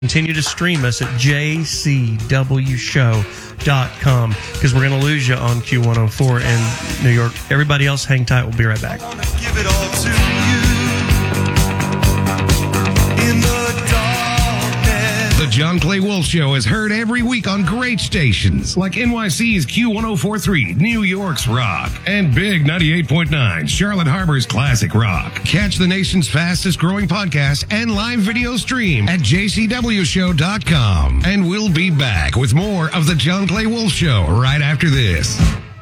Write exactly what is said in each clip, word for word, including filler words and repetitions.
Continue to stream us at j c w show dot com because we're going to lose you on Q one oh four in New York. Everybody else, hang tight. We'll be right back. I wanna give it all to you in the darkness. The John Clay Wolf Show is heard every week on great stations like N Y C's Q one oh four point three, New York's Rock, and Big ninety-eight point nine, Charlotte Harbor's Classic Rock. Catch the nation's fastest growing podcast and live video stream at j c w show dot com. And we'll be back with more of The John Clay Wolf Show right after this.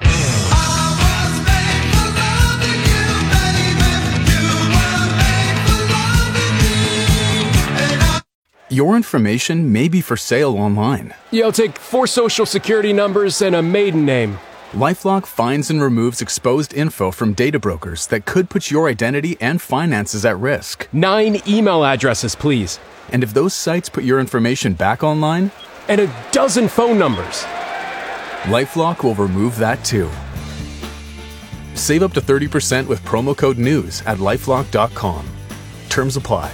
Your information may be for sale online. Yeah, I'll take four social security numbers and a maiden name. LifeLock finds and removes exposed info from data brokers that could put your identity and finances at risk. Nine email addresses, please. And if those sites put your information back online? And a dozen phone numbers. LifeLock will remove that too. Save up to thirty percent with promo code NEWS at lifelock dot com. Terms apply.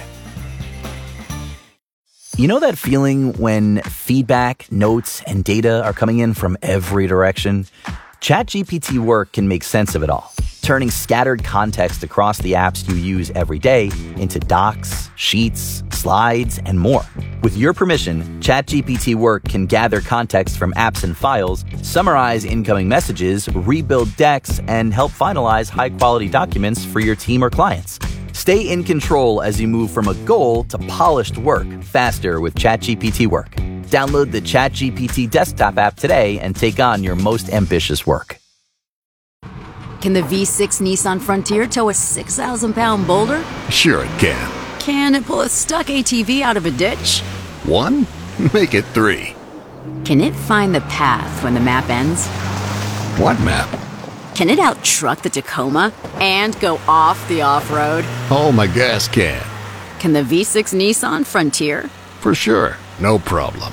You know that feeling when feedback, notes, and data are coming in from every direction? ChatGPT Work can make sense of it all, turning scattered context across the apps you use every day into docs, sheets, slides, and more. With your permission, ChatGPT Work can gather context from apps and files, summarize incoming messages, rebuild decks, and help finalize high-quality documents for your team or clients. Stay in control as you move from a goal to polished work faster with ChatGPT Work. Download the ChatGPT desktop app today and take on your most ambitious work. Can the V six Nissan Frontier tow a six thousand pound boulder? Sure it can. Can it pull a stuck A T V out of a ditch? One? Make it three. Can it find the path when the map ends? What map? Can it out-truck the Tacoma and go off the off-road? Oh, my gas can. Can the V six Nissan Frontier? For sure. No problem.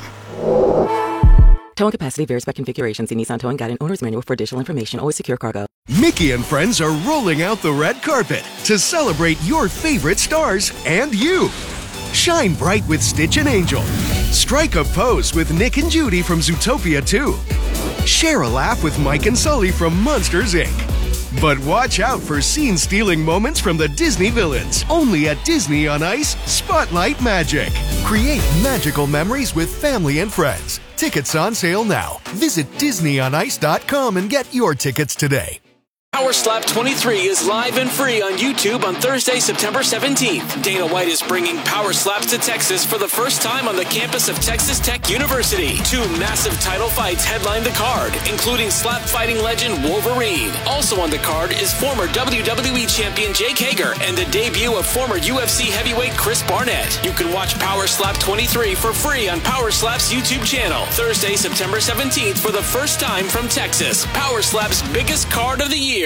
Towing capacity varies by configuration. See Nissan Towing Guide and Owner's Manual for additional information. Always secure cargo. Mickey and friends are rolling out the red carpet to celebrate your favorite stars and you. Shine bright with Stitch and Angel. Strike a pose with Nick and Judy from Zootopia two. Share a laugh with Mike and Sully from Monsters, Incorporated. But watch out for scene-stealing moments from the Disney villains. Only at Disney on Ice Spotlight Magic. Create magical memories with family and friends. Tickets on sale now. Visit disney on ice dot com and get your tickets today. Power Slap twenty-three is live and free on YouTube on Thursday, September seventeenth. Dana White is bringing Power Slaps to Texas for the first time on the campus of Texas Tech University. Two massive title fights headline the card, including slap fighting legend Wolverine. Also on the card is former W W E champion Jake Hager and the debut of former U F C heavyweight Chris Barnett. You can watch Power Slap twenty-three for free on Power Slap's YouTube channel. Thursday, September seventeenth for the first time from Texas. Power Slap's biggest card of the year.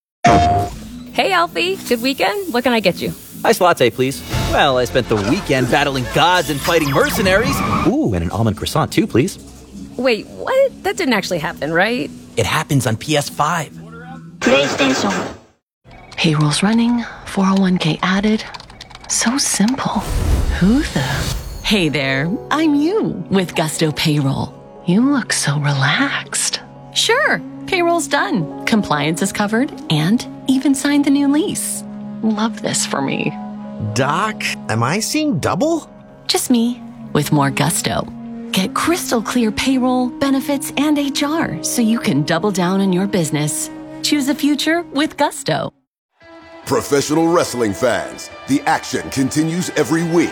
Hey, Alfie. Good weekend? What can I get you? Iced latte, please. Well, I spent the weekend battling gods and fighting mercenaries. Ooh, and an almond croissant, too, please. Wait, what? That didn't actually happen, right? It happens on P S five. PlayStation. Payroll's running, four oh one k added. So simple. Who the? Hey there, I'm you with Gusto Payroll. You look so relaxed. Sure, payroll's done. Compliance is covered and even signed the new lease. Love this for me. Doc, am I seeing double? Just me with more gusto. Get crystal clear payroll, benefits, and H R so you can double down on your business. Choose a future with Gusto. Professional wrestling fans, the action continues every week.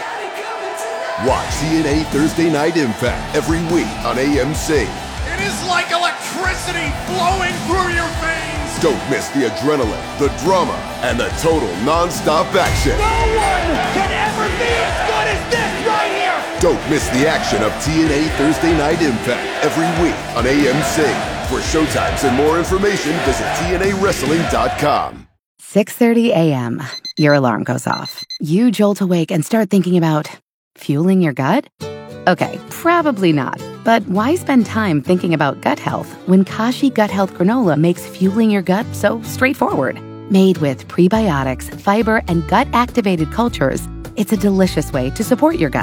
Watch T N A Thursday Night Impact every week on A M C. It is like electricity flowing through your veins. Don't miss the adrenaline, the drama, and the total non-stop action. No one can ever be as good as this right here. Don't miss the action of T N A Thursday Night Impact every week on A M C. For showtimes and more information, visit T N A wrestling dot com. six thirty a.m. Your alarm goes off. You jolt awake and start thinking about fueling your gut? Okay, probably not. But why spend time thinking about gut health when Kashi Gut Health Granola makes fueling your gut so straightforward? Made with prebiotics, fiber, and gut-activated cultures, it's a delicious way to support your gut.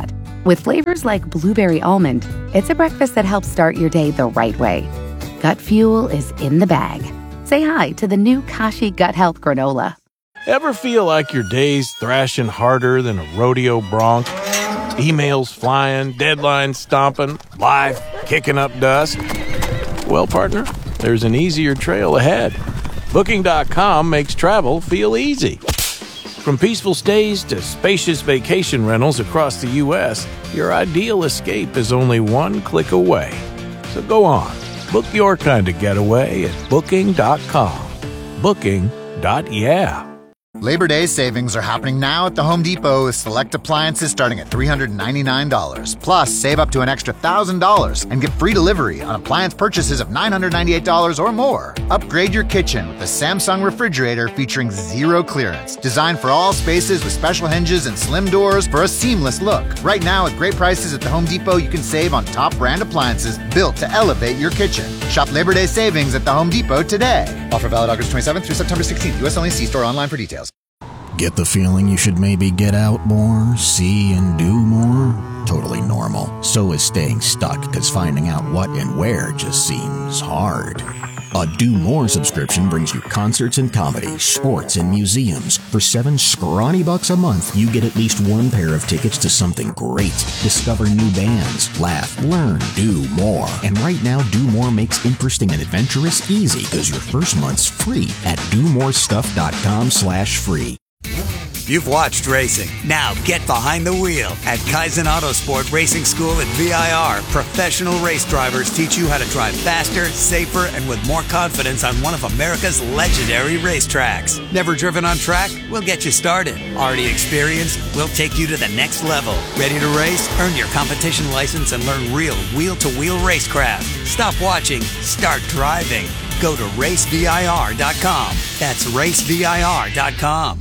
With flavors like blueberry almond, it's a breakfast that helps start your day the right way. Gut Fuel is in the bag. Say hi to the new Kashi Gut Health Granola. Ever feel like your day's thrashing harder than a rodeo bronc? Emails flying, deadlines stomping, life kicking up dust? Well, partner, there's an easier trail ahead. Booking dot com makes travel feel easy. From peaceful stays to spacious vacation rentals across the U S, your ideal escape is only one click away. So go on, book your kind of getaway at Booking dot com. Booking. Yeah. Labor Day savings are happening now at the Home Depot with select appliances starting at three hundred ninety-nine dollars. Plus, save up to an extra one thousand dollars and get free delivery on appliance purchases of nine hundred ninety-eight dollars or more. Upgrade your kitchen with the Samsung refrigerator featuring zero clearance. Designed for all spaces with special hinges and slim doors for a seamless look. Right now, at great prices at the Home Depot, you can save on top brand appliances built to elevate your kitchen. Shop Labor Day savings at the Home Depot today. Offer valid August twenty-seventh through September sixteenth. U S only. See store online for details. Get the feeling you should maybe get out more, see and do more? Totally normal. So is staying stuck, because finding out what and where just seems hard. A Do More subscription brings you concerts and comedy, sports and museums. For seven scrawny bucks a month, you get at least one pair of tickets to something great. Discover new bands, laugh, learn, do more. And right now, Do More makes interesting and adventurous easy, because your first month's free at do more stuff dot com slash free. You've watched racing. Now get behind the wheel. At Kaizen Autosport Racing School at V I R, professional race drivers teach you how to drive faster, safer, and with more confidence on one of America's legendary racetracks. Never driven on track? We'll get you started. Already experienced? We'll take you to the next level. Ready to race? Earn your competition license and learn real wheel-to-wheel racecraft. Stop watching. Start driving. Go to race V I R dot com. That's race V I R dot com.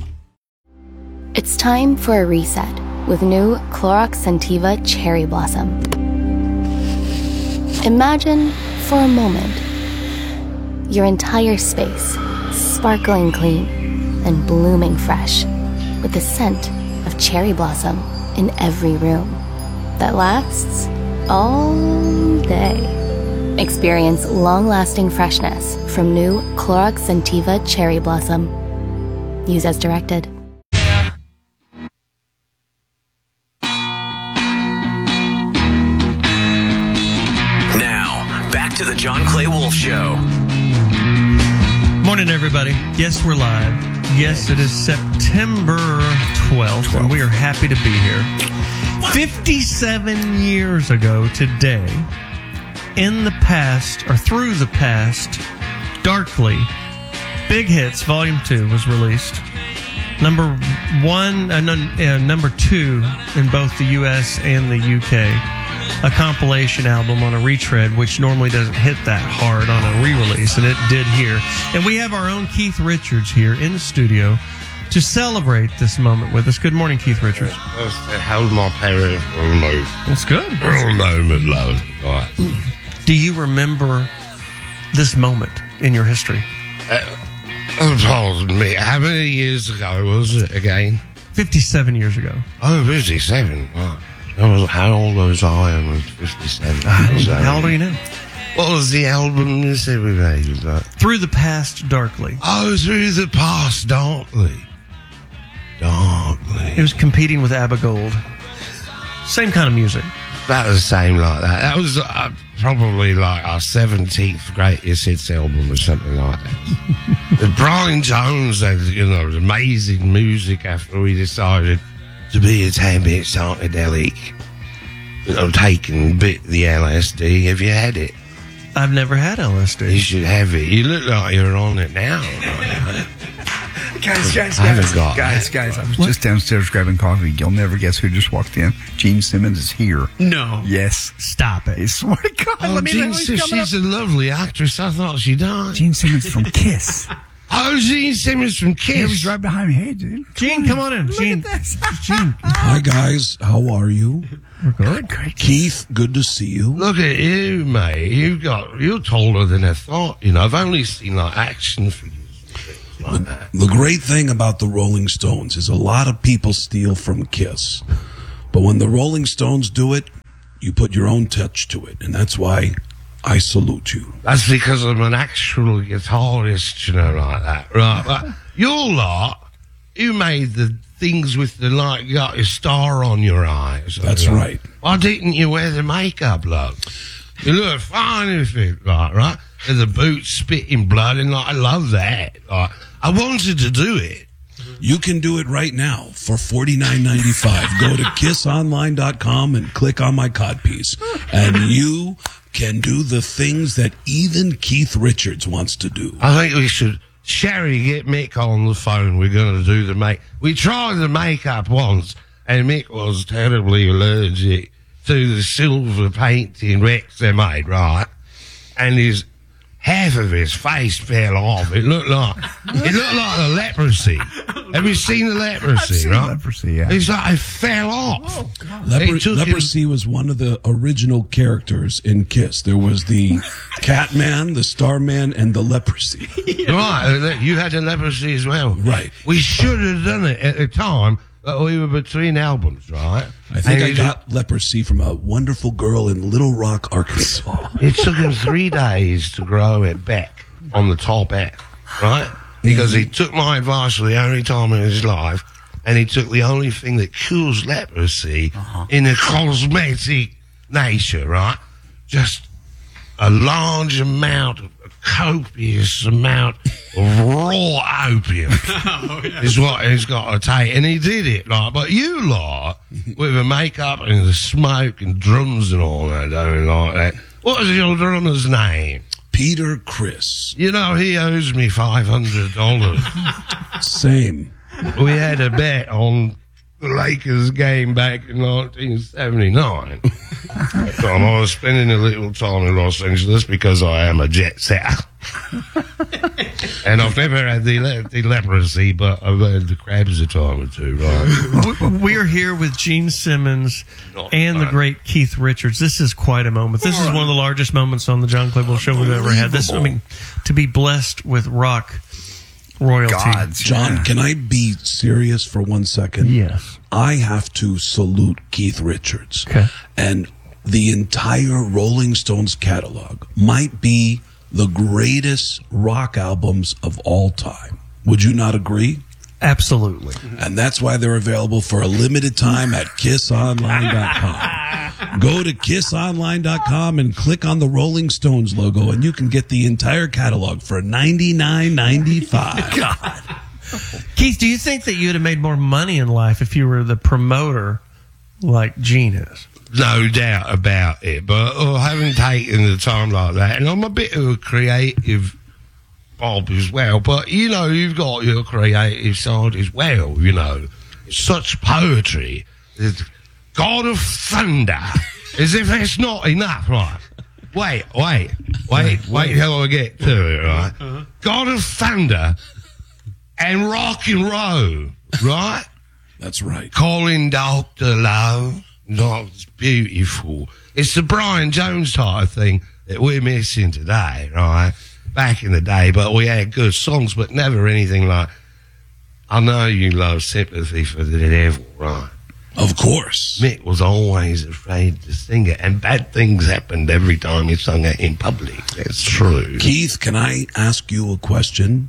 It's time for a reset with new Clorox Scentiva Cherry Blossom. Imagine, for a moment, your entire space sparkling clean and blooming fresh with the scent of cherry blossom in every room that lasts all day. Experience long-lasting freshness from new Clorox Scentiva Cherry Blossom. Use as directed. To the John Clay Wolf Show. Morning, everybody. Yes, we're live. Yes, it is September twelfth, and we are happy to be here. fifty-seven years ago today, in the past, or through the past, Darkly, Big Hits, Volume two was released. Number one, uh, no, uh, number two in both the U S and the U K. A compilation album on a retread, which normally doesn't hit that hard on a re-release, and it did here. And we have our own Keith Richards here in the studio to celebrate this moment with us. Good morning, Keith Richards. How's my parents? That's good. Right. Do you remember this moment in your history? Uh, me. How many years ago was it again? fifty-seven years ago. Oh, fifty-seven. Wow. That was, how old was I? I was fifty-seven. How old are you now? What was the album you said we made? Like? Through the Past, Darkly. Oh, Through the Past, Darkly. Darkly. It was competing with ABBA Gold. Same kind of music. About the same like that. That was uh, probably like our seventeenth greatest hits album or something like that. Brian Jones had, you know, amazing music after we decided to be a tad bit psychedelic. You know, taking a bit of the L S D. Have you had it? I've never had L S D. You should have it. You look like you're on it now. Guys, guys, I haven't guys, got guys, that. guys, I was What? just downstairs grabbing coffee. You'll never guess who just walked in. Gene Simmons is here. No. Yes. Stop it. I swear to God. Oh, let me Gene, know he's coming she's up. a lovely actress. I thought she died. Gene Simmons from Kiss. Oh, Gene Simmons from Kiss. He was right behind me. Hey, dude. Gene, come on in. Look Gene. at this. Gene. Hi, guys. How are you? We're good. Great. Keith, good to see you. Look at you, mate. You've got, you're taller than I thought. You know, I've only seen like action figures. Like that. The great thing about the Rolling Stones is a lot of people steal from Kiss. But when the Rolling Stones do it, you put your own touch to it. And that's why I salute you. That's because I'm an actual guitarist, you know, like that. Right. But your lot, you made the things with the, like, you got your star on your eyes. That's like, right. Why didn't you wear the makeup, love? You look fine if it, like, right? And the boots spitting blood, and like, I love that. Like, I wanted to do it. You can do it right now for forty-nine ninety-five. Go to kiss online dot com and click on my codpiece. And you can do the things that even Keith Richards wants to do. I think we should, Sherry, get Mick on the phone. We're going to do the make. We tried the makeup once, and Mick was terribly allergic to the silver painting Rex they made, right? And his half of his face fell off. It looked like it looked like a leprosy. Have you seen the leprosy? I've seen right? leprosy, yeah. It's like it fell off. Oh, Leper- It took leprosy him- was one of the original characters in Kiss. There was the Catman, the Starman, and the leprosy. Right, you had the leprosy as well. Right. We should have done it at the time, but we were between albums, right? I think And I it- got leprosy from a wonderful girl in Little Rock, Arkansas. It took him three days to grow it back on the top hat, right? Because he took my advice for the only time in his life, and he took the only thing that cures leprosy in a cosmetic nature, right? Just a large amount, of, a copious amount of raw opium Oh, yeah. is what he's got to take. And he did it, like, but you lot, with the makeup and the smoke and drums and all that, don't like that. What is your drummer's name? Peter Criss. You know, he owes me five hundred dollars. Same. We had a bet on the Lakers game back in nineteen seventy-nine. So I was spending a little time in Los Angeles because I am a jet setter. And I've never had the, le- the leprosy, but I've had the crabs a time or two, right? We- We're here with Gene Simmons and the great Keith Richards. This is quite a moment. This is one of the largest moments on the John Claymore Show we've ever had. This, I mean, to be blessed with rock royalty. God, John, can I be serious for one second? Yes. I have to salute Keith Richards. Okay. And the entire Rolling Stones catalog might be the greatest rock albums of all time. Would you not agree? Absolutely. And that's why they're available for a limited time at kiss online dot com. Go to kiss online dot com and click on the Rolling Stones logo, and you can get the entire catalog for ninety-nine ninety-five. God. Keith, do you think that you'd have made more money in life if you were the promoter like Gene is? No doubt about it, but oh, I haven't taken the time like that, and I'm a bit of a creative Bob as well, but you know, you've got your creative side as well, you know. Such poetry. It's God of Thunder. As if that's not enough, right? Wait, wait, wait, wait till I get to it, right? Uh-huh. God of Thunder and rock and roll, right? That's right. Calling Doctor Love. That's beautiful. It's the Brian Jones type of thing that we're missing today, right? Back in the day, but we had good songs, but never anything like, I know you love Sympathy for the Devil, right? Of course. Mick was always afraid to sing it, and bad things happened every time he sung it in public. That's true. Keith, can I ask you a question?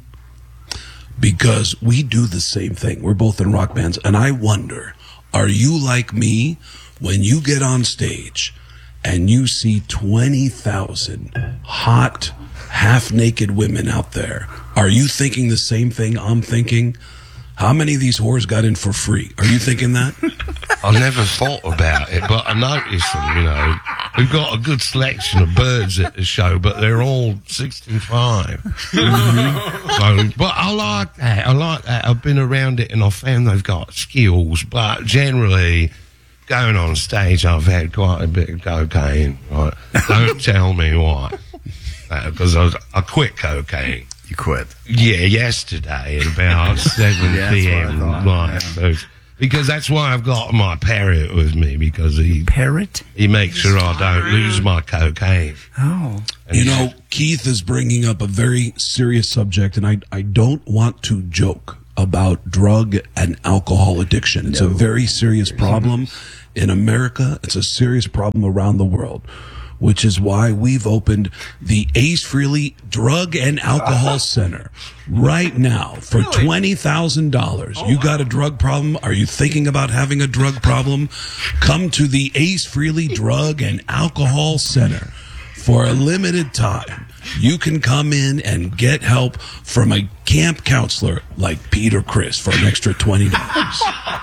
Because we do the same thing. We're both in rock bands, and I wonder, are you like me when you get on stage and you see twenty thousand hot, half-naked women out there? Are you thinking the same thing I'm thinking? How many of these whores got in for free? Are you thinking that? I never thought about it, but I noticed them, you know. We've got a good selection of birds at the show, but they're all sixty-five. Mm-hmm. So, but I like that. I like that. I've been around it and I found they've got skills, but generally, going on stage, I've had quite a bit of cocaine. Right? Don't tell me why. Because I, was, I quit cocaine. You quit? Yeah, yesterday at about seven Yeah, p.m. thought, Right, so, because that's why I've got my parrot with me, because he parrot he makes sure I don't lose my cocaine. Oh, you know, Keith is bringing up a very serious subject, and I I don't want to joke about drug and alcohol addiction. It's No. a very serious problem, in America. It's a serious problem around the world, which is why we've opened the Ace Frehley Drug and Alcohol Center right now for twenty thousand dollars. You got a drug problem? Are you thinking about having a drug problem? Come to the Ace Frehley Drug and Alcohol Center for a limited time. You can come in and get help from a camp counselor like Pete or Chris for an extra twenty dollars.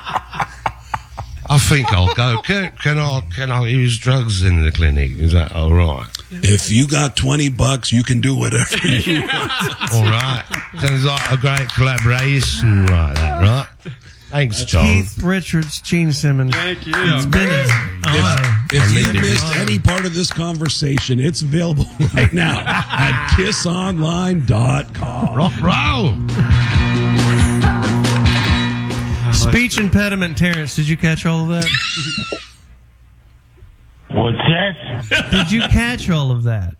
I think I'll go. Can, can I can I use drugs in the clinic? Is that all right? If you got twenty bucks, you can do whatever you want. All right. Sounds like a great collaboration like that, right? Thanks, John. Keith Richards, Gene Simmons. Thank you. It's been a honor. If you missed any part of this conversation, it's available right now at kiss online dot com. Rock roll. Speech impediment, Terrence, did you catch all of that? What's that? Did you catch all of that?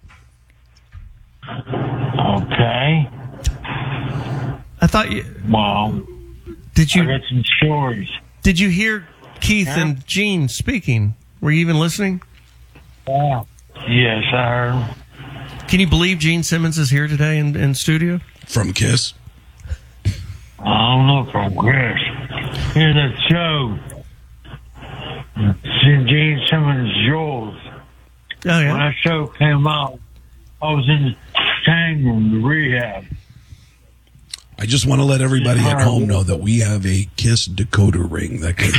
Okay. I thought you... Well, did you... I got some stories. Did you hear Keith Yeah. and Gene speaking? Were you even listening? Yeah. Yes, I heard. Can you believe Gene Simmons is here today in, in studio? From Kiss? I don't know from Chris. Here's that show. Gene Simmons Jules. Oh, yeah? When that show came out, I was in the tank room, the rehab. I just want to let everybody at home know that we have a Kiss decoder ring that can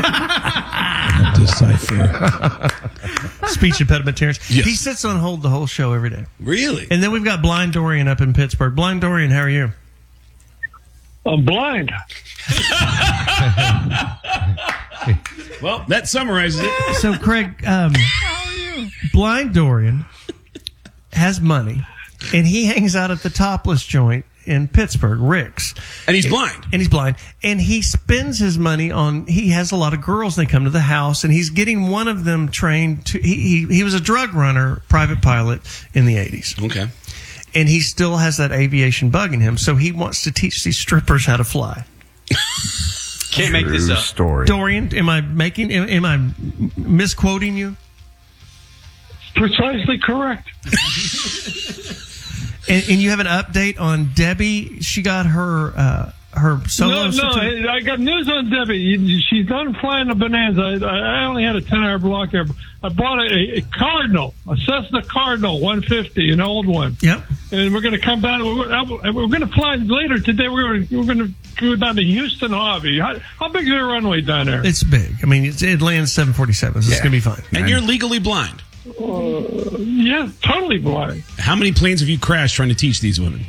decipher. Speech impediment, Terrence. Yes. He sits on hold the whole show every day. Really? And then we've got Blind Dorian up in Pittsburgh. Blind Dorian, how are you? I'm blind. Well, that summarizes it. So, Craig, um, Blind Dorian has money, and he hangs out at the Topless joint in Pittsburgh, Rick's. And he's blind. And he's blind. And he spends his money on, he has a lot of girls, they come to the house, and he's getting one of them trained to, he, he, he was a drug runner, private pilot in the eighties. Okay. And he still has that aviation bug in him, so he wants to teach these strippers how to fly. Can't make this up. Story. Dorian, am I making, am, am I misquoting you? Precisely correct. And, and you have an update on Debbie. She got her uh, her solo. No, no, certificate. I got news on Debbie. She's done flying the Bonanza. I, I only had a ten-hour block there. I bought a, a Cardinal, a Cessna Cardinal one fifty, an old one. Yep. And we're going to come down. We're, we're going to fly later today. We're going to, we're going to go down to Houston Hobby. How, how big is the runway down there? It's big. I mean, it's, it lands seven forty-sevens. It's Yeah. going to be fine. And you're legally blind. Uh, yeah, totally blind. How many planes have you crashed trying to teach these women?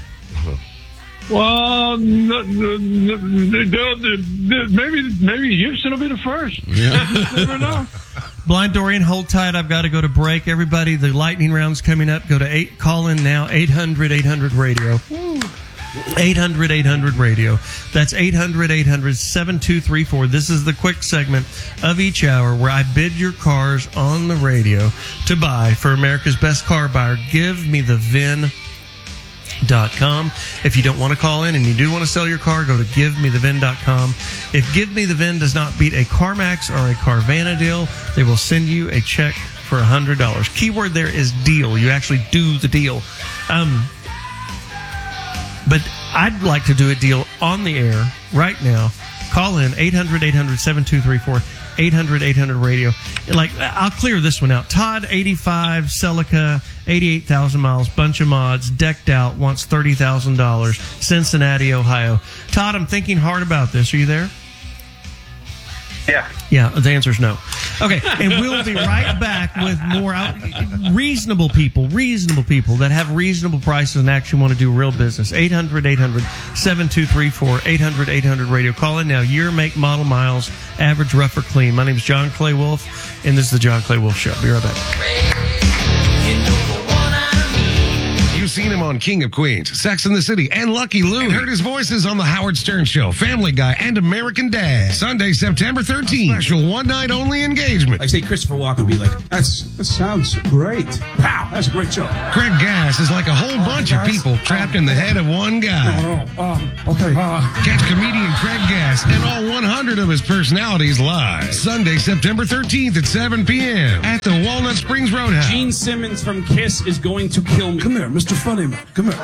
Well, no, no, no, no, no, maybe maybe Houston will be the first. Yeah. Never know. Blind Dorian, hold tight. I've got to go to break. Everybody, the lightning round's coming up. Go to eight. Call in now. eight hundred eight hundred radio. eight hundred eight hundred radio. That's eight hundred eight hundred seven two three four. This is the quick segment of each hour where I bid your cars on the radio to buy for America's best car buyer. Give me the V I N dot com. If you don't want to call in and you do want to sell your car, go to give me the V I N dot com. If Give Me the V I N does not beat a CarMax or a Carvana deal, they will send you a check for one hundred dollars. Keyword there is deal. You actually do the deal. Um, but I'd like to do a deal on the air right now. Call in eight hundred eight hundred seven two three four, eight hundred eight hundred radio. Like, I'll clear this one out. Todd, eighty-five, Celica, eighty-eight thousand miles, bunch of mods, decked out, wants thirty thousand dollars, Cincinnati, Ohio. Todd, I'm thinking hard about this. Are you there? Yeah. Yeah, the answer is no. Okay, and we'll be right back with more out, reasonable people, reasonable people that have reasonable prices and actually want to do real business. eight hundred eight hundred seven two three four, eight hundred eight hundred radio. Call in now. Year, make, model, miles, average, rough or clean. My name is John Clay Wolf, and this is the John Clay Wolf Show. Be right back. You seen him on King of Queens, Sex and the City, and Lucky Louie. And heard his voices on The Howard Stern Show, Family Guy, and American Dad. Sunday, September thirteenth. Special one-night-only engagement. Like, say, Christopher Walken would be like, That's, that sounds great. Pow, that's a great show. Craig Gass is like a whole bunch of people trapped in the head of one guy. Oh, oh, okay. Uh, Catch comedian Craig Gass and all one hundred of his personalities live. Sunday, September thirteenth at seven p.m. at the Walnut Springs Roadhouse. Gene Simmons from Kiss is going to kill me. Come here, Mister Funnyman. Come here.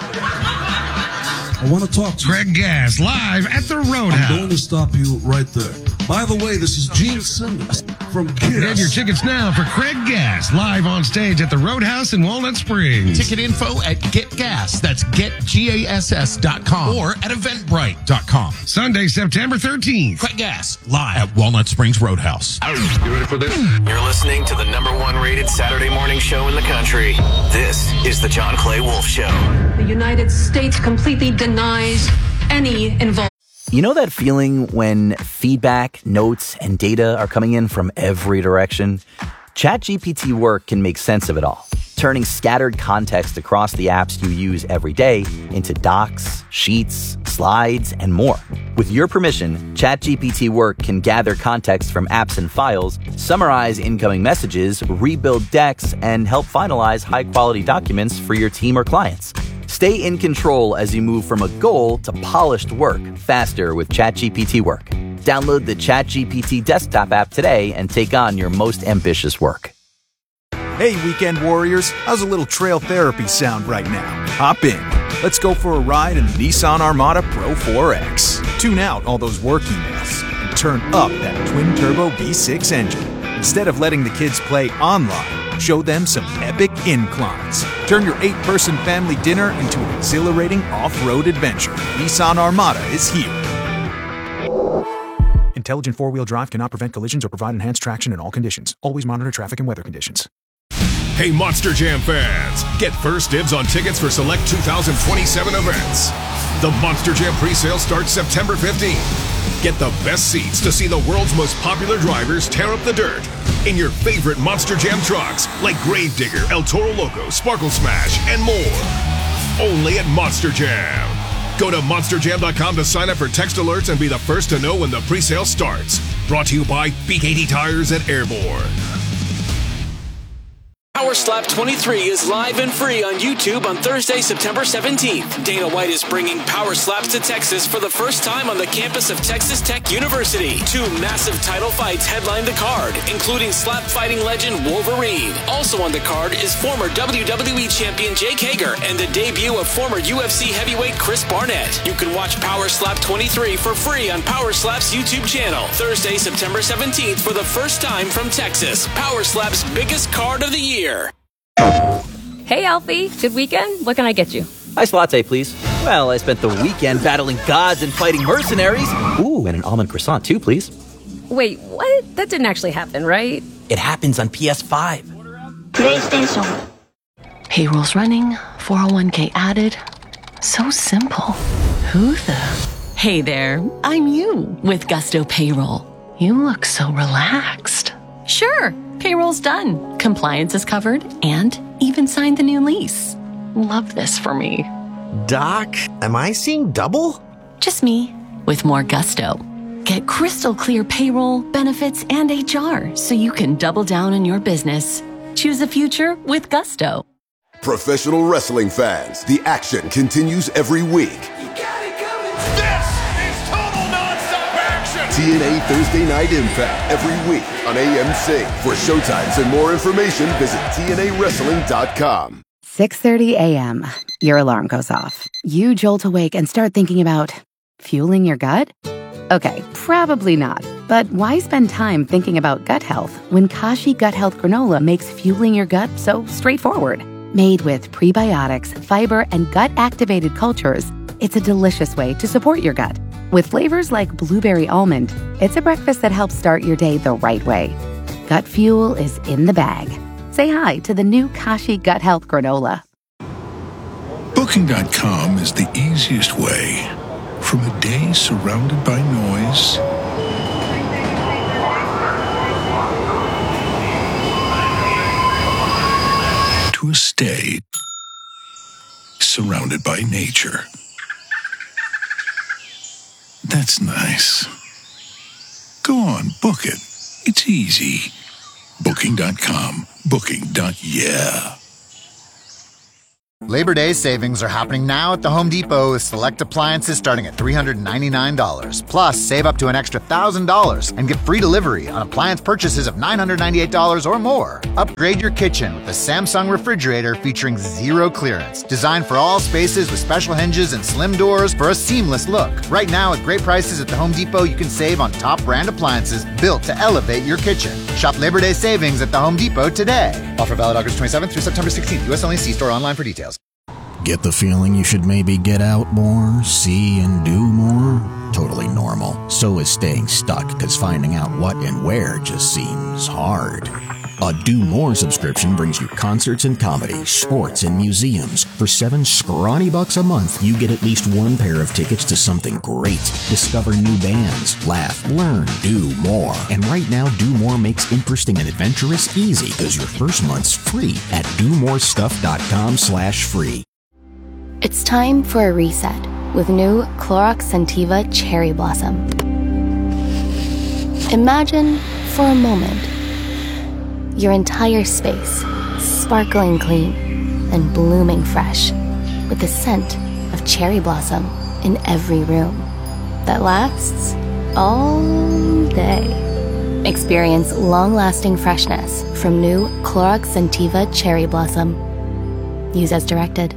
I want to talk to you. Craig Gass live at the Roadhouse. I'm going to stop you right there. By the way, this is Gene Simmons from Kiss. Get your tickets now for Craig Gass live on stage at the Roadhouse in Walnut Springs. Ticket info at Get Gas. That's get gass dot com or at eventbrite dot com. Sunday, September thirteenth. Craig Gass live at Walnut Springs Roadhouse. You ready for this? You're listening to the number one rated Saturday morning show in the country. This is the John Clay Wolf Show. The United States completely denies any involvement. You know that feeling when feedback, notes, and data are coming in from every direction? ChatGPT Work can make sense of it all, turning scattered context across the apps you use every day into docs, sheets, slides, and more. With your permission, ChatGPT Work can gather context from apps and files, summarize incoming messages, rebuild decks, and help finalize high-quality documents for your team or clients. Stay in control as you move from a goal to polished work faster with ChatGPT Work. Download the ChatGPT desktop app today and take on your most ambitious work. Hey, weekend warriors, how's a little trail therapy sound right now? Hop in. Let's go for a ride in the Nissan Armada Pro four X. Tune out all those work emails and turn up that twin-turbo V six engine. Instead of letting the kids play online, show them some epic inclines. Turn your eight-person family dinner into an exhilarating off-road adventure. Nissan Armada is here. Intelligent four-wheel drive cannot prevent collisions or provide enhanced traction in all conditions. Always monitor traffic and weather conditions. Hey, Monster Jam fans! Get first dibs on tickets for select two thousand twenty-seven events. The Monster Jam pre-sale starts September fifteenth. Get the best seats to see the world's most popular drivers tear up the dirt in your favorite Monster Jam trucks like Gravedigger, El Toro Loco, Sparkle Smash, and more. Only at Monster Jam. Go to monster jam dot com to sign up for text alerts and be the first to know when the pre-sale starts. Brought to you by B K T Tires at Airborne. Power Slap twenty-three is live and free on YouTube on Thursday, September seventeenth. Dana White is bringing Power Slaps to Texas for the first time on the campus of Texas Tech University. Two massive title fights headline the card, including slap fighting legend Wolverine. Also on the card is former W W E champion Jake Hager and the debut of former U F C heavyweight Chris Barnett. You can watch Power Slap twenty-three for free on Power Slap's YouTube channel. Thursday, September seventeenth for the first time from Texas. Power Slap's biggest card of the year. Hey, Alfie. Good weekend? What can I get you? Iced latte, please. Well, I spent the weekend battling gods and fighting mercenaries. Ooh, and an almond croissant, too, please. Wait, what? That didn't actually happen, right? It happens on P S five. PlayStation. Payroll's running, four oh one k added. So simple. Who the? Hey there, I'm you with Gusto Payroll. You look so relaxed. Sure, payroll's done. Compliance is covered and even signed the new lease. Love this for me. Doc, am I seeing double? Just me with more gusto. Get crystal clear payroll, benefits, and H R so you can double down on your business. Choose a future with Gusto. Professional wrestling fans, the action continues every week. T N A Thursday Night Impact every week on A M C. For showtimes and more information, visit T N A wrestling dot com. six thirty a.m. Your alarm goes off. You jolt awake and start thinking about fueling your gut? Okay, probably not. But why spend time thinking about gut health when Kashi Gut Health Granola makes fueling your gut so straightforward? Made with prebiotics, fiber, and gut-activated cultures, it's a delicious way to support your gut. With flavors like blueberry almond, it's a breakfast that helps start your day the right way. Gut fuel is in the bag. Say hi to the new Kashi Gut Health Granola. Booking dot com is the easiest way from a day surrounded by noise to a stay surrounded by nature. That's nice. Go on, book it. It's easy. Booking dot com. Booking. Yeah. Labor Day savings are happening now at the Home Depot with select appliances starting at three hundred ninety-nine dollars. Plus, save up to an extra one thousand dollars and get free delivery on appliance purchases of nine hundred ninety-eight dollars or more. Upgrade your kitchen with a Samsung refrigerator featuring zero clearance. Designed for all spaces with special hinges and slim doors for a seamless look. Right now, at great prices at the Home Depot, you can save on top brand appliances built to elevate your kitchen. Shop Labor Day savings at the Home Depot today. Offer valid August twenty-seventh through September sixteenth. U S only. See store online for details. Get the feeling you should maybe get out more, see and do more? Totally normal. So is staying stuck, because finding out what and where just seems hard. A Do More subscription brings you concerts and comedy, sports and museums. For seven scrawny bucks a month, you get at least one pair of tickets to something great. Discover new bands, laugh, learn, do more. And right now, Do More makes interesting and adventurous easy, because your first month's free at do more stuff dot com slash free. It's time for a reset with new Clorox Scentiva Cherry Blossom. Imagine for a moment your entire space sparkling clean and blooming fresh with the scent of cherry blossom in every room that lasts all day. Experience long-lasting freshness from new Clorox Scentiva Cherry Blossom. Use as directed.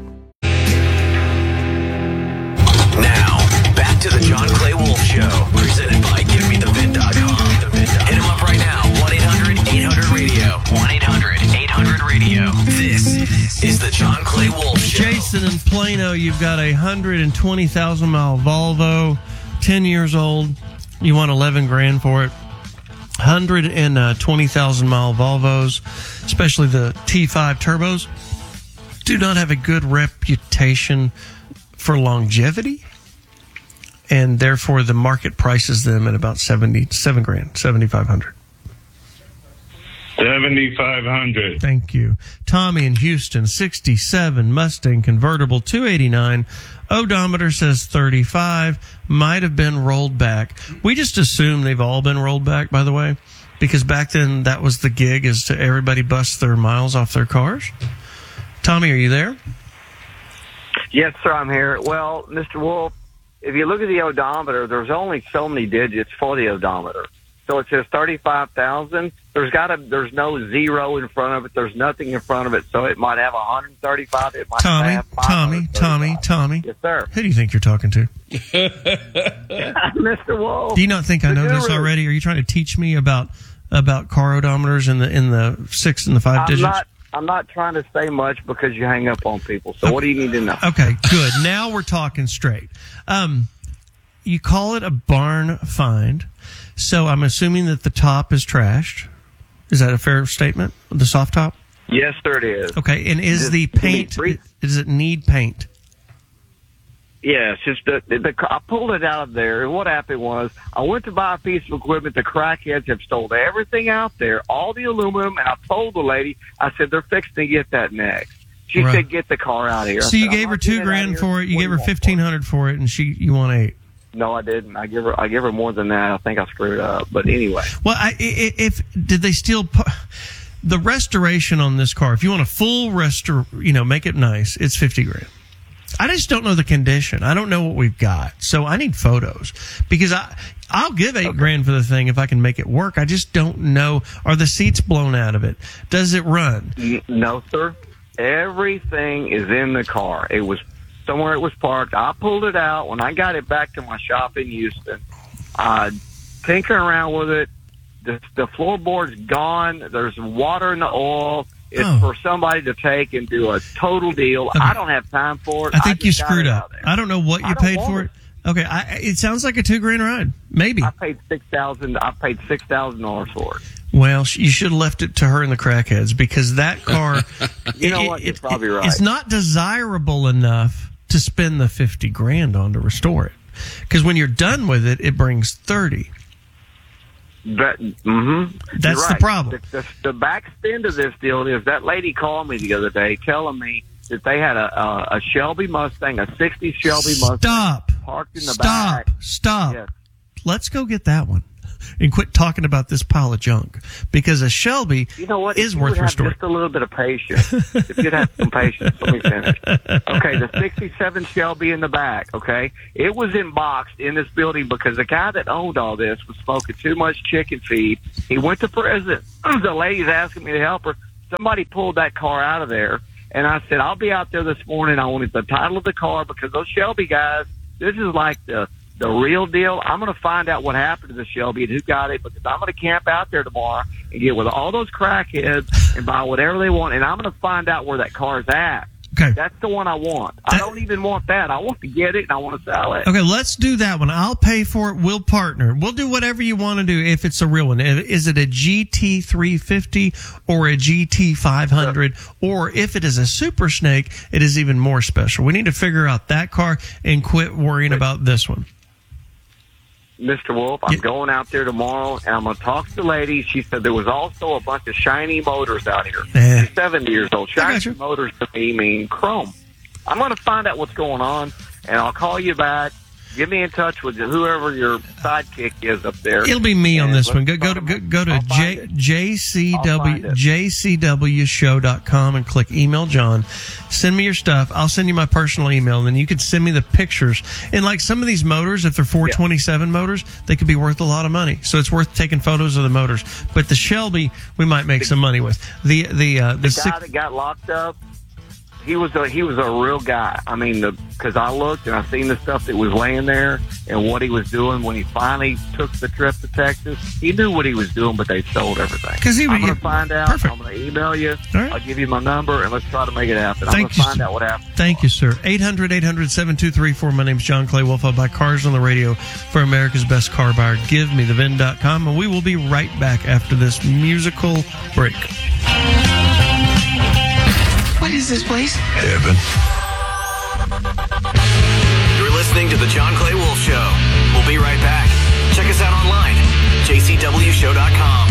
Now, back to the John Clay Wolf Show, presented by Give Me The Vent dot com. Hit him up right now, one eight hundred eight hundred radio, one eight hundred eight hundred radio. This is the John Clay Wolf Show. Jason in Plano, you've got a one hundred twenty thousand mile Volvo, ten years old. You want eleven grand for it. one hundred twenty thousand mile Volvos, especially the T five turbos, do not have a good reputation for longevity, and therefore the market prices them at about seventy, seven grand, seventy-five hundred. seventy-five hundred. Thank you. Tommy in Houston, sixty-seven Mustang convertible, two eighty-nine. Odometer says thirty-five. Might have been rolled back. We just assume they've all been rolled back, by the way, because back then that was the gig, is to everybody bust their miles off their cars. Tommy, are you there? Yes, sir, I'm here. Well, Mister Wolf, if you look at the odometer, there's only so many digits for the odometer. So it says thirty-five thousand. There's got to, there's no zero in front of it. There's nothing in front of it. So it might have one hundred thirty-five. It might Tommy, have Tommy, Tommy, Tommy. Yes, sir. Who do you think you're talking to? Mister Wolf. Do you not think I know the this guru. already? Are you trying to teach me about about car odometers in the in the six and the five I'm digits? not, I'm not trying to say much because you hang up on people. So what do you need to know? Okay, good. Now we're talking straight. Um, you call it a barn find, so I'm assuming that the top is trashed. Is that a fair statement? The soft top? Yes, sir, it is. Okay, and is Just the give me paint, three- does it need paint? Yes, just the, the, the I pulled it out of there, and what happened was I went to buy a piece of equipment. The crackheads have stole everything out there, all the aluminum, and I told the lady, I said, they're fixing to get that next. She Right. said, get the car out of here. I So you said, gave "I'm her not two getting it out of grand here. for it, you What gave do her want fifteen hundred for it, and she you want eight. No, I didn't. I give her I give her more than that. I think I screwed up. But anyway. Well, I, I- if did they steal pa- the restoration on this car? If you want a full restor, you know, make it nice, it's fifty grand. I just don't know the condition. I don't know what we've got, so I need photos because I I'll give eight grand for the thing if I can make it work. I just don't know. Are the seats blown out of it? Does it run? N- No, sir. Everything is in the car. It was somewhere it was parked. I pulled it out. When I got it back to my shop in Houston, I tinkering around with it. The, the floorboard's gone. There's water in the oil. It's Oh. for somebody to take and do a total deal. Okay. I don't have time for it. I think you just got screwed it up. out there. I don't know what I you don't paid want for it. Okay, I, it sounds like a two grand ride. Maybe. I paid six thousand. I paid six thousand dollars for it. Well, sh- you should have left it to her and the crackheads because that car, You know it- what? it- You're probably right. It's not desirable enough to spend the fifty grand on to restore it. Because when you're done with it, it brings thirty. That, mm-hmm. That's You're the right. problem. The, the, the back spin to this deal is that lady called me the other day telling me that they had a a, a Shelby Mustang, a sixties Shelby Mustang, Stop. parked in the Stop. back. Stop. Yes. Let's go get that one and quit talking about this pile of junk, because a Shelby You know what? is if worth you would have restoring. just a little bit of patience. If you'd have some patience, let me finish. Okay, the sixty-seven Shelby in the back, okay? It was emboxed in this building because the guy that owned all this was smoking too much chicken feed. He went to prison. The lady's asking me to help her. Somebody pulled that car out of there, and I said, I'll be out there this morning. I wanted the title of the car because those Shelby guys, this is like the the real deal. I'm going to find out what happened to the Shelby and who got it, because I'm going to camp out there tomorrow and get with all those crackheads and buy whatever they want, and I'm going to find out where that car's at. Okay. That's the one I want. I don't even want that. I want to get it, and I want to sell it. Okay, let's do that one. I'll pay for it. We'll partner. We'll do whatever you want to do if it's a real one. Is it a G T three fifty or a G T five hundred? Or if it is a Super Snake, it is even more special. We need to figure out that car and quit worrying about this one. Mister Wolf, I'm going out there tomorrow, and I'm going to talk to the lady. She said there was also a bunch of shiny motors out here. Eh. She's seventy years old. Shiny motors to me mean chrome. I'm going to find out what's going on, and I'll call you back. Get me in touch with whoever your sidekick is up there. It'll be me on And this let's one. Go, go to go, go to J, JCW, J C W show dot com and click email John. Send me your stuff. I'll send you my personal email, and then you can send me the pictures. And like some of these motors, if they're four twenty-seven motors, they could be worth a lot of money. So it's worth taking photos of the motors. But the Shelby, we might make some money with. The the uh, the, the guy six, that got locked up, he was a he was a real guy. I mean, because I looked and I seen the stuff that was laying there and what he was doing when he finally took the trip to Texas. He knew what he was doing, but they sold everything. 'Cause he- I'm going to find out. Perfect. I'm going to email you. All right. I'll give you my number, and let's try to make it happen. I'm Thank going to you, find sir. out what happened. Thank you, sir. eight hundred, eight hundred, seven two three four. My name's John Clay Wolf. I buy cars on the radio for America's best car buyer. Give me the V I N dot com, and we will be right back after this musical break. What is this place? Heaven. You're listening to the John Clay Wolf Show. We'll be right back. Check us out online, J C W show dot com.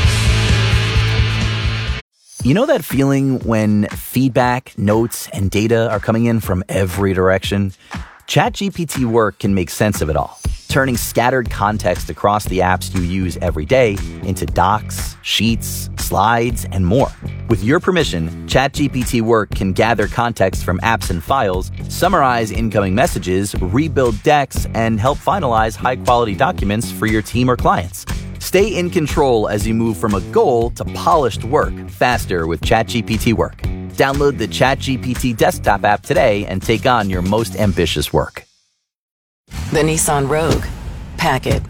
You know that feeling when feedback, notes, and data are coming in from every direction? ChatGPT Work can make sense of it all, turning scattered context across the apps you use every day into docs, sheets, slides, and more. With your permission, ChatGPT Work can gather context from apps and files, summarize incoming messages, rebuild decks, and help finalize high-quality documents for your team or clients. Stay in control as you move from a goal to polished work faster with ChatGPT Work. Download the ChatGPT desktop app today and take on your most ambitious work. The Nissan Rogue. Pack it.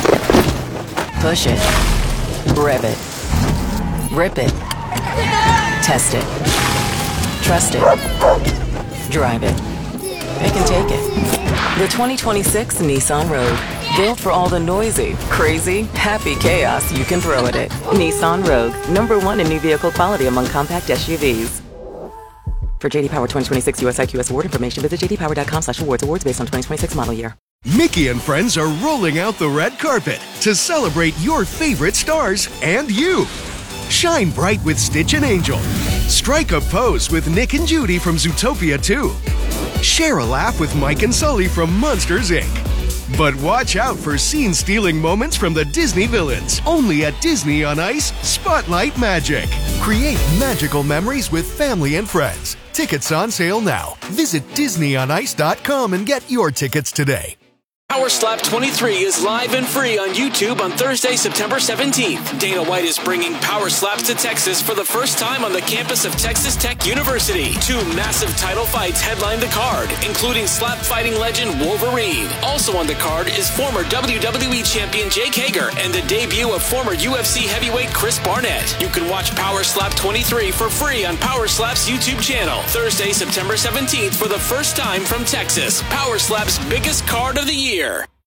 Push it. Rev it. Rip it. Test it. Trust it. Drive it. Pick and take it. The twenty twenty-six Nissan Rogue. Built for all the noisy, crazy, happy chaos you can throw at it. Nissan Rogue. Number one in new vehicle quality among compact S U Vs. For J D Power twenty twenty-six U S I Q S award information, visit j d power dot com slash awards. Awards based on twenty twenty-six model year. Mickey and friends are rolling out the red carpet to celebrate your favorite stars and you. Shine bright with Stitch and Angel. Strike a pose with Nick and Judy from Zootopia two. Share a laugh with Mike and Sully from Monsters, Incorporated. But watch out for scene-stealing moments from the Disney villains. Only at Disney on Ice, Spotlight Magic. Create magical memories with family and friends. Tickets on sale now. Visit disney on ice dot com and get your tickets today. Power Slap twenty-three is live and free on YouTube on Thursday, September seventeenth. Dana White is bringing Power Slaps to Texas for the first time on the campus of Texas Tech University. Two massive title fights headline the card, including slap fighting legend Wolverine. Also on the card is former W W E champion Jake Hager and the debut of former U F C heavyweight Chris Barnett. You can watch Power Slap twenty-three for free on Power Slap's YouTube channel. Thursday, September seventeenth for the first time from Texas. Power Slap's biggest card of the year.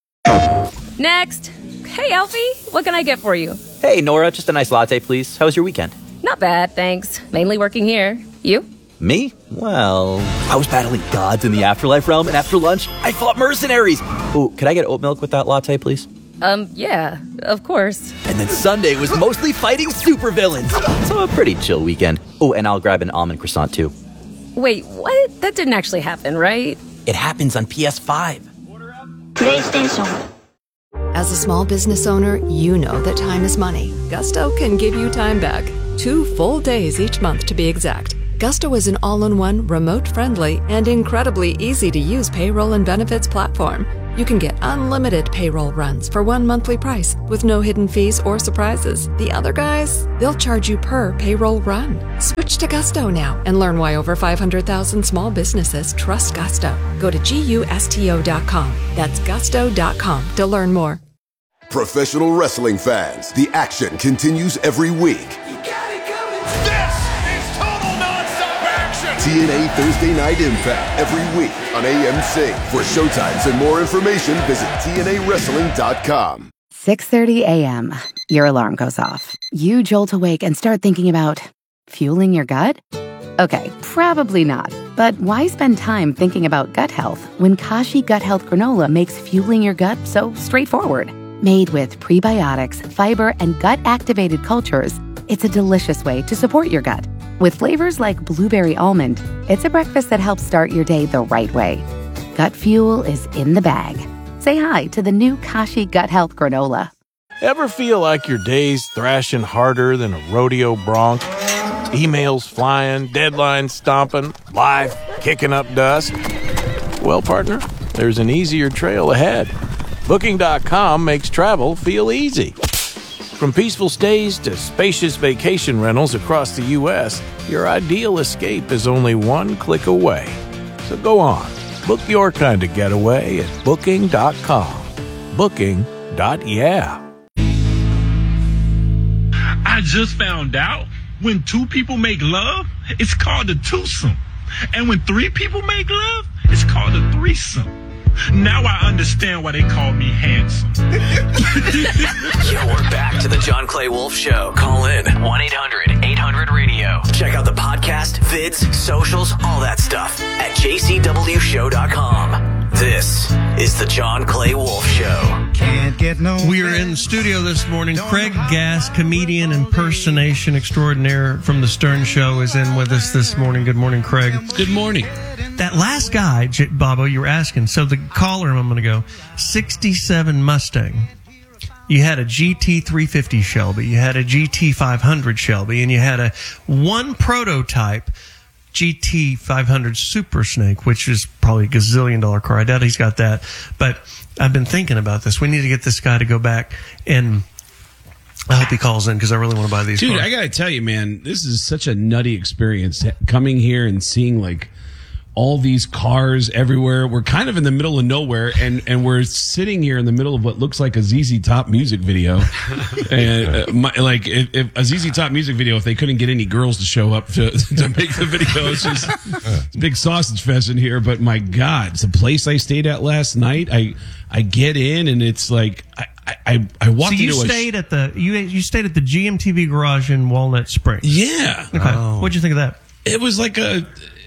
Next. Hey, Alfie. What can I get for you? Hey, Nora, just a nice latte, please. How was your weekend? Not bad, thanks. Mainly working here. You? Me? Well, I was battling gods in the afterlife realm, and after lunch, I fought mercenaries. Oh, could I get oat milk with that latte, please? Um, yeah, of course. And then Sunday was mostly fighting supervillains. So a pretty chill weekend. Oh, and I'll grab an almond croissant, too. Wait, what? That didn't actually happen, right? It happens on P S five. PlayStation. As a small business owner, you know that time is money. Gusto can give you time back. Two full days each month, to be exact. Gusto is an all-in-one, remote-friendly, and incredibly easy-to-use payroll and benefits platform. You can get unlimited payroll runs for one monthly price with no hidden fees or surprises. The other guys, they'll charge you per payroll run. Switch to Gusto now and learn why over five hundred thousand small businesses trust Gusto. Go to gusto dot com. That's gusto dot com to learn more. Professional wrestling fans, the action continues every week. T N A Thursday Night Impact every week on A M C. For showtimes and more information, visit T N A wrestling dot com. six thirty a.m. Your alarm goes off. You jolt awake and start thinking about fueling your gut? Okay, probably not. But why spend time thinking about gut health when Kashi Gut Health Granola makes fueling your gut so straightforward? Made with prebiotics, fiber, and gut-activated cultures, it's a delicious way to support your gut. With flavors like blueberry almond, it's a breakfast that helps start your day the right way. Gut fuel is in the bag. Say hi to the new Kashi Gut Health Granola. Ever feel like your day's thrashing harder than a rodeo bronc? Emails flying, deadlines stomping, life kicking up dust? Well, partner, there's an easier trail ahead. Booking dot com makes travel feel easy. From peaceful stays to spacious vacation rentals across the U S, your ideal escape is only one click away. So go on, book your kind of getaway at Booking dot com. Booking. Yeah. I just found out when two people make love, it's called a twosome. And when three people make love, it's called a threesome. Now I understand why they call me handsome. Yo, we're back to the John Clay Wolf Show. Call in one eight hundred eight hundred radio. Check out the podcast, vids, socials, all that stuff at j c w show dot com. This is the John Clay Wolf Show. Can't get no. We are in the studio this morning. Craig Gass, comedian impersonation extraordinaire from the Stern Show, is in with us this morning. Good morning, Craig. Good morning. That last guy, J- Bobo, you were asking. So the caller, I'm going to go, sixty-seven Mustang. You had a G T three fifty Shelby. You had a G T five hundred Shelby. And you had a one prototype G T five hundred Super Snake, which is probably a gazillion dollar car. I doubt he's got that. But I've been thinking about this. We need to get this guy to go back, and I hope he calls in because I really want to buy these Dude, cars. I got to tell you, man, this is such a nutty experience coming here and seeing like all these cars everywhere. We're kind of in the middle of nowhere, and, and we're sitting here in the middle of what looks like a Z Z Top music video. and uh, my, like if, if a Z Z Top music video, if they couldn't get any girls to show up to, to make the video, it's just it's a big sausage fest in here. But my God, it's a place I stayed at last night. I I get in and it's like I I, I walked so you into a stayed at the you you stayed at the G M T V garage in Walnut Springs. Yeah. Okay. Oh. What'd you think of that? It was like a.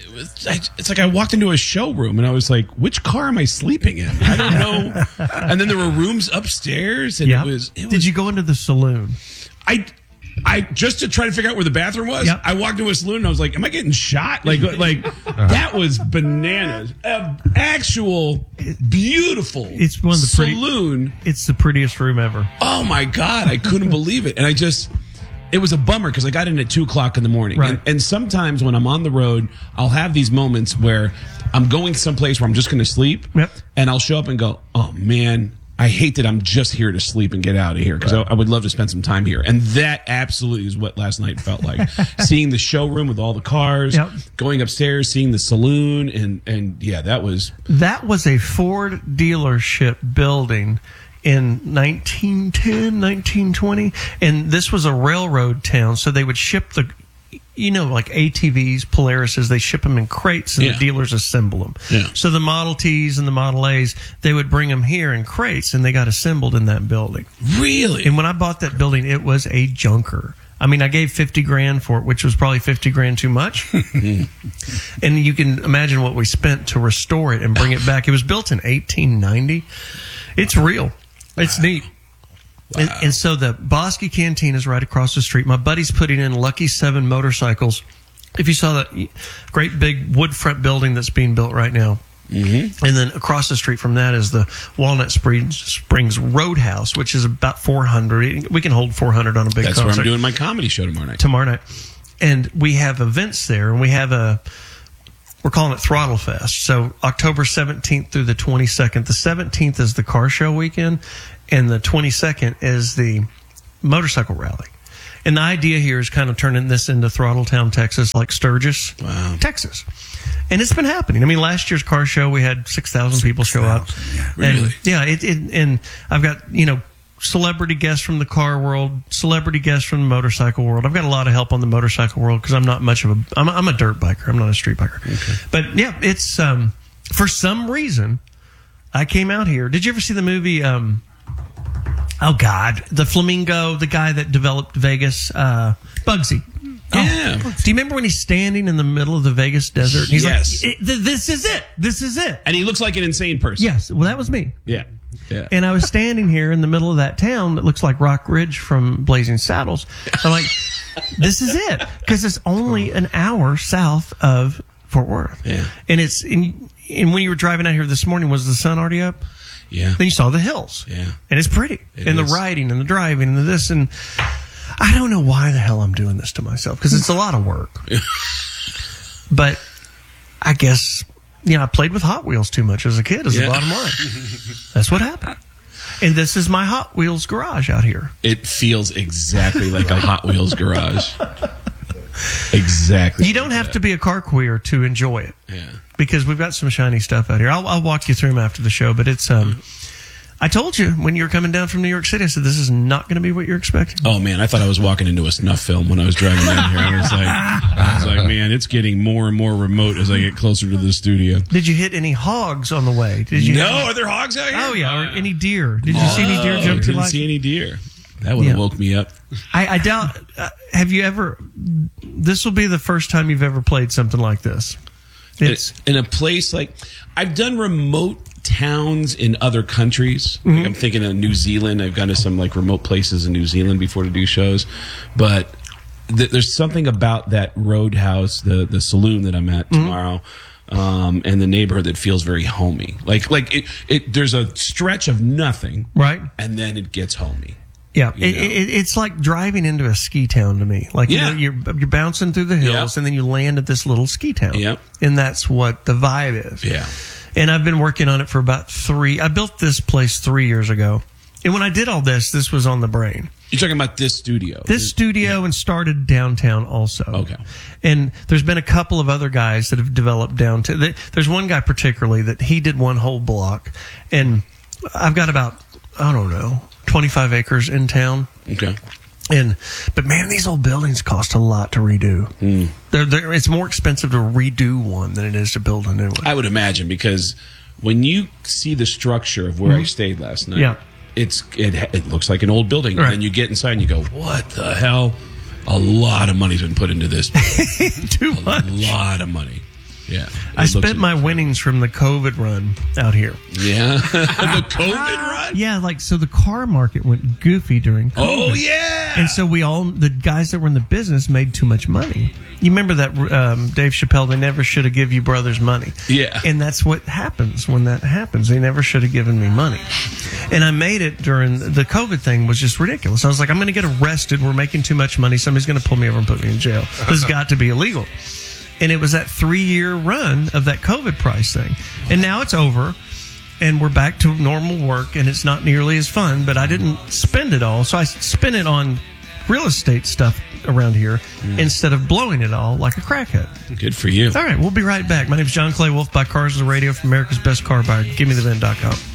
It's like I walked into a showroom and I was like, which car am I sleeping in? I don't know. And then there were rooms upstairs and Yep. it was, it was. Did you go into the saloon? I, I just to try to figure out where the bathroom was. Yep. I walked into a saloon and I was like, am I getting shot? Like, like that was bananas. Uh, actual beautiful. It's one of the pretty, saloon. It's the prettiest room ever. Oh my God. I couldn't believe it. And I just, it was a bummer because I got in at two o'clock in the morning. Right. And, and sometimes when I'm on the road, I'll have these moments where I'm going someplace where I'm just going to sleep. Yep. And I'll show up and go, oh man, I hate that I'm just here to sleep and get out of here because right. I, I would love to spend some time here. And that absolutely is what last night felt like. Seeing the showroom with all the cars, yep. going upstairs, seeing the saloon. And, and yeah, that was. That was a Ford dealership building in nineteen ten, nineteen twenty, and this was a railroad town, so they would ship the, you know, like A T Vs, Polarises, they ship them in crates, and yeah. the dealers assemble them. Yeah. So the Model Ts and the Model As, they would bring them here in crates, and they got assembled in that building. Really? And when I bought that building, it was a junker. I mean, I gave fifty grand for it, which was probably fifty grand too much. And you can imagine what we spent to restore it and bring it back. It was built in eighteen ninety. It's real. It's neat. Wow. And, and so the Bosky Canteen is right across the street. My buddy's putting in Lucky Seven motorcycles if you saw that great big wood front building that's being built right now. Mm-hmm. And then across the street from that is the Walnut Springs, Springs Roadhouse, which is about four hundred. We can hold four hundred on a big That's concert. where I'm doing my comedy show tomorrow night. Tomorrow night. And we have events there, and we have a, we're calling it Throttle Fest. So October seventeenth through the twenty-second. The seventeenth is the car show weekend, and the twenty-second is the motorcycle rally. And the idea here is kind of turning this into Throttletown, Texas, like Sturgis, wow. Texas. And it's been happening. I mean, last year's car show, we had six thousand people show up. Yeah, really? And, yeah, it, it, and I've got, you know, celebrity guests from the car world, celebrity guests from the motorcycle world. I've got a lot of help on the motorcycle world because I'm not much of a, I'm a, I'm a dirt biker. I'm not a street biker. Okay. But, yeah, it's, um, for some reason, I came out here. Did you ever see the movie, um, oh, God, the Flamingo, the guy that developed Vegas, uh, Bugsy. Yeah. Oh, do you remember when he's standing in the middle of the Vegas desert? And he's Yes. like, this is it. This is it. And he looks like an insane person. Yes. Well, that was me. Yeah. Yeah. And I was standing here in the middle of that town that looks like Rock Ridge from Blazing Saddles. I'm like, this is it. Because it's only an hour south of Fort Worth. Yeah. And it's, and, and when you were driving out here this morning, was the sun already up? Yeah. Then you saw the hills. Yeah. And it's pretty. It and is. the riding and the driving and the this. And I don't know why the hell I'm doing this to myself because it's a lot of work. But I guess, you know, I played with Hot Wheels too much as a kid is Yeah. the bottom line. That's what happened. And this is my Hot Wheels garage out here. It feels exactly like a Hot Wheels garage. Exactly. You don't have to be a car queer to enjoy it. Yeah. Because we've got some shiny stuff out here. I'll, I'll walk you through them after the show, but it's, um, I told you when you were coming down from New York City, I said, this is not going to be what you're expecting. Oh, man, I thought I was walking into a snuff film when I was driving down here. I was like, I was like, man, it's getting more and more remote as I get closer to the studio. Did you hit any hogs on the way? Did you? No, have- are there hogs out here? Oh, yeah. Or any deer? Did you see any deer Oh, jump I to didn't like? see any deer. That would have Yeah. woke me up. I, I doubt. Uh, have you ever? This will be the first time you've ever played something like this. It's in a place like I've done remote towns in other countries. Like I'm thinking of New Zealand. I've gone to some like remote places in New Zealand before to do shows, but th- there's something about that Roadhouse, the the saloon that I'm at tomorrow. Um, and the neighborhood that feels very homey. Like, like it, it, there's a stretch of nothing, right, and then it gets homey. Yeah, You it, know? it, it's like driving into a ski town to me. Like, Yeah. you know, you're you're bouncing through the hills, and then you land at this little ski town. Yep. And that's what the vibe is. Yeah. And I've been working on it for about three. I built this place three years ago, and when I did all this, this was on the brain. You're talking about this studio. This studio and started downtown also. Okay. And there's been a couple of other guys that have developed downtown. Th- There's one guy particularly that he did one whole block, and I've got about, I don't know, twenty-five acres in town. Okay. And but man, these old buildings cost a lot to redo. Mm. They're, they're, it's more expensive to redo one than it is to build a new one. I would imagine, because when you see the structure of where I stayed last night, Yeah. it's it it looks like an old building, Right. and then you get inside and you go, "What the hell?" A lot of money's been put into this. Too much. A lot of money. Yeah. I It looks spent my winnings from the COVID run out here. Yeah. The COVID run? Yeah, like, so the car market went goofy during COVID. Oh, yeah. And so we all, the guys that were in the business made too much money. You remember that um, Dave Chappelle, they never should have give you brothers money. Yeah. And that's what happens when that happens. They never should have given me money. And I made it during the COVID thing was just ridiculous. I was like, I'm going to get arrested. We're making too much money. Somebody's going to pull me over and put me in jail. This has got to be illegal. And it was that three-year run of that COVID price thing. And now it's over, and we're back to normal work, and it's not nearly as fun, but I didn't spend it all. So I spent it on real estate stuff around here Mm. instead of blowing it all like a crackhead. Good for you. All right, we'll be right back. My name is John Clay Wolf, by Cars on the Radio from America's Best Car Buyer. Give me the vin dot com.